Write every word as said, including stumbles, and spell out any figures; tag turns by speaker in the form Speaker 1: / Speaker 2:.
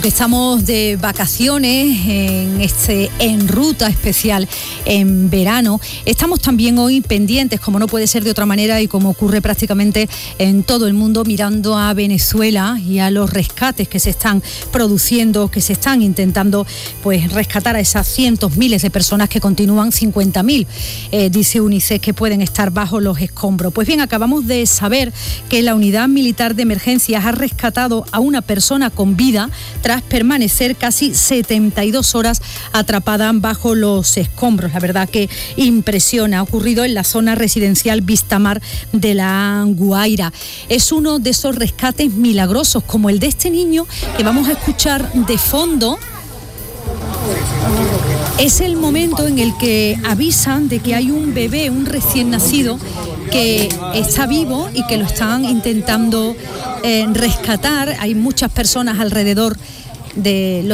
Speaker 1: Estamos de vacaciones en este En Ruta especial en verano. Estamos también hoy pendientes, como no puede ser de otra manera y como ocurre prácticamente en todo el mundo, mirando a Venezuela y a los rescates que se están produciendo, que se están intentando pues rescatar a esas cientos, miles de personas que continúan, cincuenta mil, eh, dice UNICEF, que pueden estar bajo los escombros. Pues bien, acabamos de saber que la Unidad Militar de Emergencias ha rescatado a una persona con vida tras permanecer casi setenta y dos horas atrapada bajo los escombros. La verdad que impresiona. Ha ocurrido en la zona residencial Vistamar de La Guaira. Es uno de esos rescates milagrosos, como el de este niño que vamos a escuchar de fondo. Es el momento en el que avisan de que hay un bebé, un recién nacido, que está vivo y que lo están intentando eh, rescatar. Hay muchas personas alrededor de los